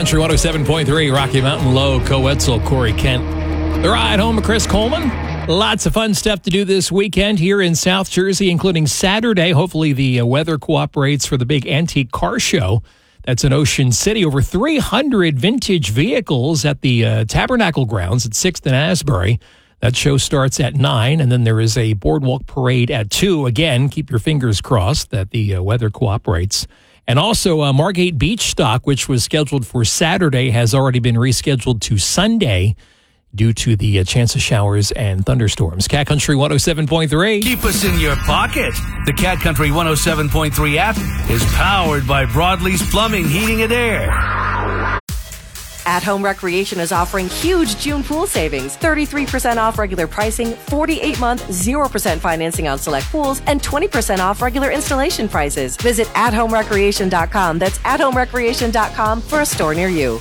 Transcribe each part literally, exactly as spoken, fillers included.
Country one oh seven point three, Rocky Mountain Low, Co-Etzel, Corey Kent. The ride home with Chris Coleman. Lots of fun stuff to do this weekend here in South Jersey, including Saturday. Hopefully the uh, weather cooperates for the big antique car show. That's in Ocean City. Over three hundred vintage vehicles at the uh, Tabernacle Grounds at sixth and Asbury. That show starts at nine, and then there is a boardwalk parade at two. Again, keep your fingers crossed that the uh, weather cooperates. And also, uh, Margate Beach Stock, which was scheduled for Saturday, has already been rescheduled to Sunday due to the uh, chance of showers and thunderstorms. Cat Country one oh seven point three. Keep us in your pocket. The Cat Country one oh seven point three app is powered by Broadleaf's Plumbing, Heating, and Air. At Home Recreation is offering huge June pool savings. thirty-three percent off regular pricing, forty-eight month, zero percent financing on select pools, and twenty percent off regular installation prices. Visit at home recreation dot com. That's at home recreation dot com for a store near you.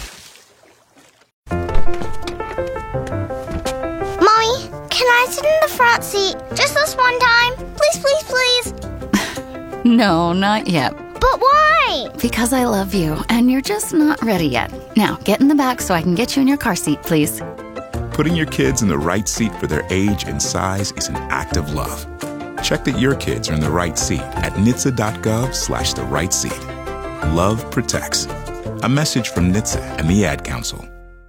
Mommy, can I sit in the front seat just this one time? Please, please, please. No, not yet. But why? Because I love you, and you're just not ready yet. Now, get in the back so I can get you in your car seat, please. Putting your kids in the right seat for their age and size is an act of love. Check that your kids are in the right seat at N H T S A dot gov slash the right seat. Love protects. A message from N H T S A and the Ad Council.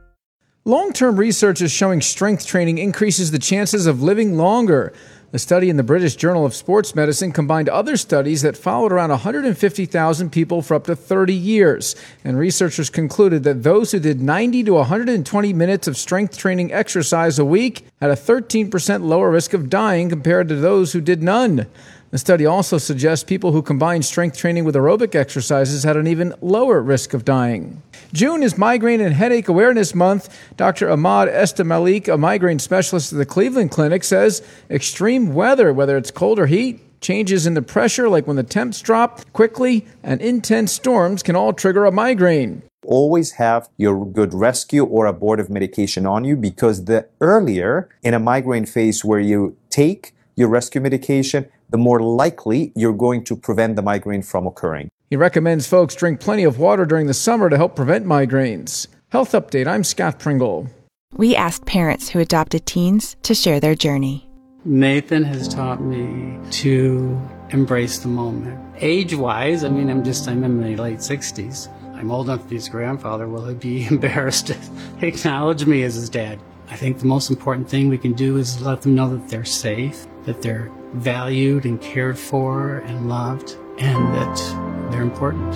Long-term research is showing strength training increases the chances of living longer. A study in the British Journal of Sports Medicine combined other studies that followed around one hundred fifty thousand people for up to thirty years. And researchers concluded that those who did ninety to one hundred twenty minutes of strength training exercise a week had a thirteen percent lower risk of dying compared to those who did none. The study also suggests people who combined strength training with aerobic exercises had an even lower risk of dying. June is Migraine and Headache Awareness Month. Doctor Ahmad Estamalik, a migraine specialist at the Cleveland Clinic, says extreme weather, whether it's cold or heat, changes in the pressure, like when the temps drop quickly, and intense storms can all trigger a migraine. Always have your good rescue or abortive medication on you, because the earlier in a migraine phase where you take your rescue medication, the more likely you're going to prevent the migraine from occurring. He recommends folks drink plenty of water during the summer to help prevent migraines. Health Update, I'm Scott Pringle. We asked parents who adopted teens to share their journey. Nathan has taught me to embrace the moment. Age-wise, I mean, I'm just, I'm in my late sixties. I'm old enough to be his grandfather. Will he be embarrassed to acknowledge me as his dad? I think the most important thing we can do is let them know that they're safe, that they're valued and cared for and loved, and that they're important.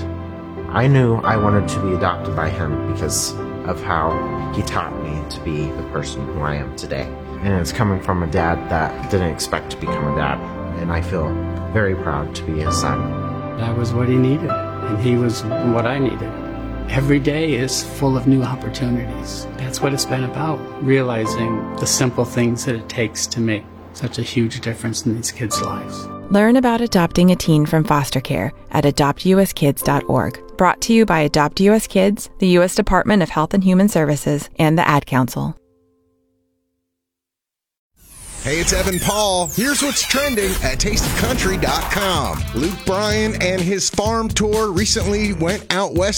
I knew I wanted to be adopted by him because of how he taught me to be the person who I am today. And it's coming from a dad that didn't expect to become a dad, and I feel very proud to be his son. That was what he needed, and he was what I needed. Every day is full of new opportunities. That's what it's been about, realizing the simple things that it takes to make such a huge difference in these kids' lives. Learn about adopting a teen from foster care at adopt u s kids dot org. Brought to you by Adopt U S Kids, the U S Department of Health and Human Services, and the Ad Council. Hey, it's Evan Paul. Here's what's trending at taste of country dot com. Luke Bryan and his farm tour recently went out west